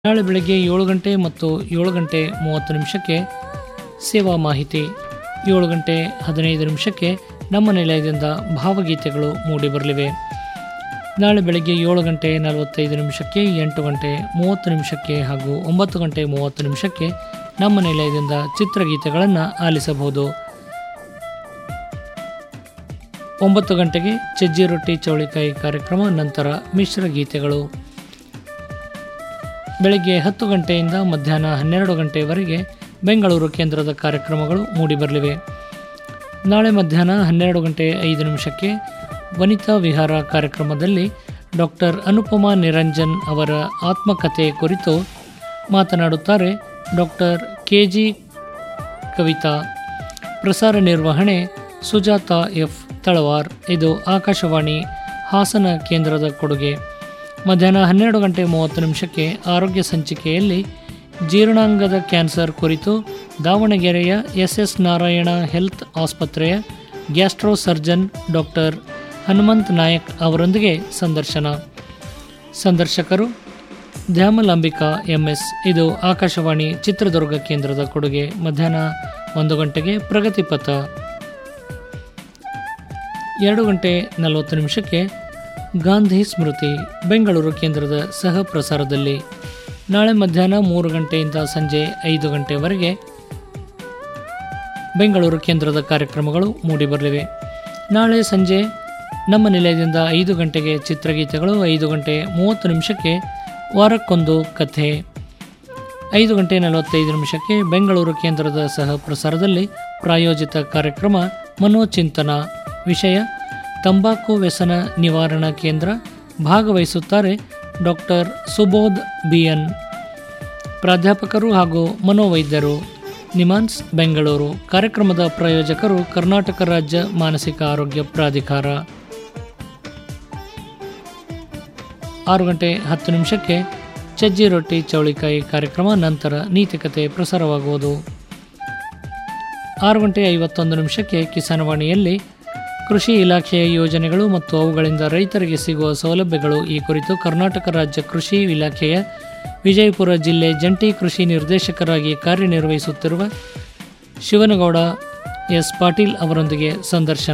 ನಾಳೆ ಬೆಳಗ್ಗೆ 7 ಗಂಟೆ ಮತ್ತು 7 ಗಂಟೆ 30 ನಿಮಿಷಕ್ಕೆ ಸೇವಾ ಮಾಹಿತಿ, 7 ಗಂಟೆ 15 ನಿಮಿಷಕ್ಕೆ ನಮ್ಮ ನಿಲಯದಿಂದ ಭಾವಗೀತೆಗಳು ಮೂಡಿಬರಲಿವೆ. ನಾಳೆ ಬೆಳಗ್ಗೆ 7 ಗಂಟೆ 45 ನಿಮಿಷಕ್ಕೆ, 8 ಗಂಟೆ 30 ನಿಮಿಷಕ್ಕೆ ಹಾಗೂ 9 ಗಂಟೆ 30 ನಿಮಿಷಕ್ಕೆ ನಮ್ಮ ನಿಲಯದಿಂದ ಚಿತ್ರಗೀತೆಗಳನ್ನು ಆಲಿಸಬಹುದು. 9 ಗಂಟೆಗೆ ಸಜ್ಜಿ ರೊಟ್ಟಿ ಚೌಳಿಕಾಯಿ ಕಾರ್ಯಕ್ರಮ, ನಂತರ ಮಿಶ್ರ ಗೀತೆಗಳು. ಬೆಳಗ್ಗೆ 10 ಗಂಟೆಯಿಂದ ಮಧ್ಯಾಹ್ನ 12 ಗಂಟೆಯವರೆಗೆ ಬೆಂಗಳೂರು ಕೇಂದ್ರದ ಕಾರ್ಯಕ್ರಮಗಳು ಮೂಡಿಬರಲಿವೆ. ನಾಳೆ ಮಧ್ಯಾಹ್ನ 12 ಗಂಟೆ 5 ನಿಮಿಷಕ್ಕೆ ವನಿತಾ ವಿಹಾರ ಕಾರ್ಯಕ್ರಮದಲ್ಲಿ ಡಾಕ್ಟರ್ ಅನುಪಮಾ ನಿರಂಜನ್ ಅವರ ಆತ್ಮಕಥೆ ಕುರಿತು ಮಾತನಾಡುತ್ತಾರೆ ಡಾಕ್ಟರ್ KG ಕವಿತಾ. ಪ್ರಸಾರ ನಿರ್ವಹಣೆ ಸುಜಾತ ಎಫ್ ತಳವಾರ್. ಇದು ಆಕಾಶವಾಣಿ ಹಾಸನ ಕೇಂದ್ರದ ಕೊಡುಗೆ. ಮಧ್ಯಾಹ್ನ 12 ಗಂಟೆ 30 ನಿಮಿಷಕ್ಕೆ ಆರೋಗ್ಯ ಸಂಚಿಕೆಯಲ್ಲಿ ಜೀರ್ಣಾಂಗದ ಕ್ಯಾನ್ಸರ್ ಕುರಿತು ದಾವಣಗೆರೆಯ SS ನಾರಾಯಣ ಹೆಲ್ತ್ ಆಸ್ಪತ್ರೆಯ gastro surgeon doctor Hanumanth Nayak ಅವರೊಂದಿಗೆ ಸಂದರ್ಶನ. ಸಂದರ್ಶಕರು ದ್ಯಾಮಲಾಂಬಿಕಾ MS. ಇದು ಆಕಾಶವಾಣಿ ಚಿತ್ರದುರ್ಗ ಕೇಂದ್ರದ ಕೊಡುಗೆ. ಮಧ್ಯಾಹ್ನ 1 ಗಂಟೆಗೆ ಪ್ರಗತಿಪಥ. 2 ಗಂಟೆ 40 ನಿಮಿಷಕ್ಕೆ ಗಾಂಧಿ ಸ್ಮೃತಿ ಬೆಂಗಳೂರು ಕೇಂದ್ರದ ಸಹ ಪ್ರಸಾರದಲ್ಲಿ. ನಾಳೆ ಮಧ್ಯಾಹ್ನ 3 ಗಂಟೆಯಿಂದ ಸಂಜೆ 5 ಗಂಟೆವರೆಗೆ ಬೆಂಗಳೂರು ಕೇಂದ್ರದ ಕಾರ್ಯಕ್ರಮಗಳು ಮೂಡಿಬರಲಿವೆ. ನಾಳೆ ಸಂಜೆ ನಮ್ಮ ನಿಲಯದಿಂದ 5 ಗಂಟೆಗೆ ಚಿತ್ರಗೀತೆಗಳು, 5 ಗಂಟೆ 30 ನಿಮಿಷಕ್ಕೆ ವಾರಕ್ಕೊಂದು ಕಥೆ, 5 ಗಂಟೆ 45 ನಿಮಿಷಕ್ಕೆ ಬೆಂಗಳೂರು ಕೇಂದ್ರದ ಸಹ ಪ್ರಸಾರದಲ್ಲಿ ಪ್ರಾಯೋಜಿತ ಕಾರ್ಯಕ್ರಮ ಮನೋಚಿಂತನ. ವಿಷಯ ತಂಬಾಕು ವ್ಯಸನ ನಿವಾರಣಾ ಕೇಂದ್ರ. ಭಾಗವಹಿಸುತ್ತಾರೆ ಡಾಕ್ಟರ್ ಸುಬೋಧ್ BN, ಪ್ರಾಧ್ಯಾಪಕರು ಹಾಗೂ ಮನೋವೈದ್ಯರು, ನಿಮಾನ್ಸ್ ಬೆಂಗಳೂರು. ಕಾರ್ಯಕ್ರಮದ ಪ್ರಾಯೋಜಕರು ಕರ್ನಾಟಕ ರಾಜ್ಯ ಮಾನಸಿಕ ಆರೋಗ್ಯ ಪ್ರಾಧಿಕಾರ. 6 ಗಂಟೆ 10 ನಿಮಿಷಕ್ಕೆ ಸಜ್ಜಿ ರೊಟ್ಟಿ ಚೌಳಿಕಾಯಿ ಕಾರ್ಯಕ್ರಮ, ನಂತರ ನೀತಿಕತೆ ಪ್ರಸಾರವಾಗುವುದು. 6 ಗಂಟೆ 51 ನಿಮಿಷಕ್ಕೆ ಕಿಸಾನವಾಣಿಯಲ್ಲಿ ಕೃಷಿ ಇಲಾಖೆಯ ಯೋಜನೆಗಳು ಮತ್ತು ಅವುಗಳಿಂದ ರೈತರಿಗೆ ಸಿಗುವ ಸೌಲಭ್ಯಗಳು ಈ ಕುರಿತು ಕರ್ನಾಟಕ ರಾಜ್ಯ ಕೃಷಿ ಇಲಾಖೆಯ ವಿಜಯಪುರ ಜಿಲ್ಲೆ ಜಂಟಿ ಕೃಷಿ ನಿರ್ದೇಶಕರಾಗಿ ಕಾರ್ಯನಿರ್ವಹಿಸುತ್ತಿರುವ ಶಿವನಗೌಡ S. ಪಾಟೀಲ್ ಅವರೊಂದಿಗೆ ಸಂದರ್ಶನ.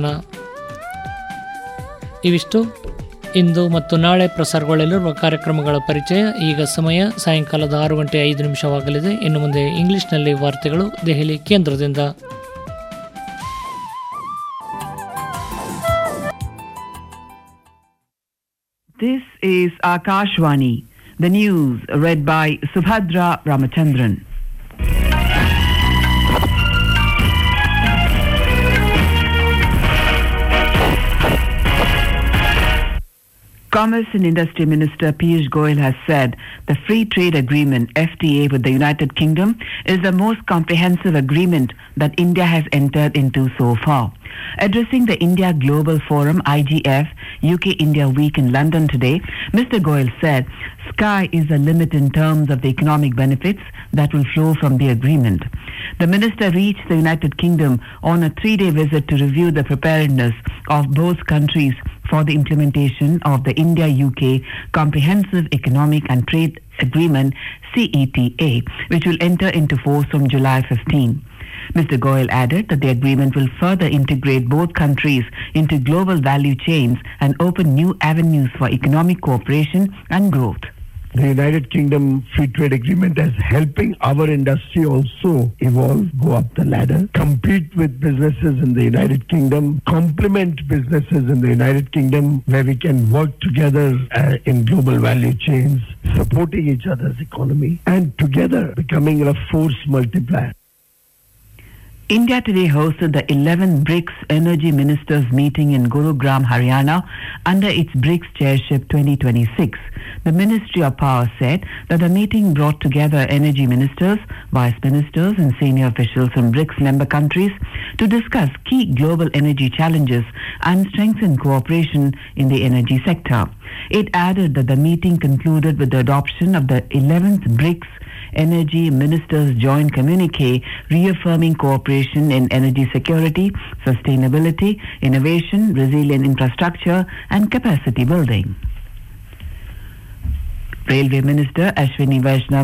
ಇವಿಷ್ಟು ಇಂದು ಮತ್ತು ನಾಳೆ ಪ್ರಸಾರಗೊಳ್ಳಲಿರುವ ಕಾರ್ಯಕ್ರಮಗಳ ಪರಿಚಯ. ಈಗ ಸಮಯ ಸಾಯಂಕಾಲದ 6 ಗಂಟೆ 5 ನಿಮಿಷವಾಗಲಿದೆ. ಇನ್ನು ಮುಂದೆ ಇಂಗ್ಲಿಷ್ನಲ್ಲಿ ವಾರ್ತೆಗಳು ದೆಹಲಿ ಕೇಂದ್ರದಿಂದ. This is Akashvani. The news read by Subhadra Ramachandran. Commerce and Industry Minister Piyush Goyal has said the Free Trade Agreement FTA with the United Kingdom is the most comprehensive agreement that India has entered into so far. Addressing the India Global Forum IGF UK-India Week in London today, Mr. Goyal said sky is the limit in terms of the economic benefits that will flow from the agreement. The minister reached the United Kingdom on a 3-day visit to review the preparedness of both countries for the implementation of the India-UK Comprehensive Economic and Trade Agreement CETA, which will enter into force from July 15. Mr. Goyal added that the agreement will further integrate both countries into global value chains and open new avenues for economic cooperation and growth. The United Kingdom Free Trade Agreement is helping our industry also evolve, go up the ladder, compete with businesses in the United Kingdom, complement businesses in the United Kingdom, where we can work together in global value chains, supporting each other's economy, and together becoming a force multiplier. India today hosted the 11th BRICS Energy Ministers meeting in Gurugram, Haryana under its BRICS Chairship 2026. The Ministry of Power said that the meeting brought together energy ministers, vice ministers and senior officials from BRICS member countries to discuss key global energy challenges and strengthen cooperation in the energy sector. It added that the meeting concluded with the adoption of the 11th BRICS Energy Ministers' joint communique reaffirming cooperation in energy security, sustainability, innovation, resilient infrastructure and capacity building. Railway Minister Ashwini Vaishnav